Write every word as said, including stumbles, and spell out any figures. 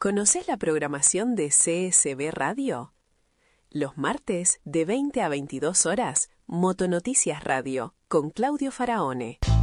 ¿Conocés la programación de C S B Radio? Los martes, de veinte a veintidós horas, Motonoticias Radio, con Claudio Faraone.